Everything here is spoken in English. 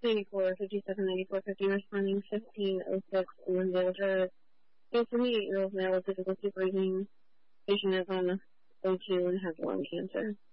94, 57, 94, 50, responding 1506, Lindale Drive. A 28-year-old male with difficulty breathing. Patient is on O2 and has lung cancer.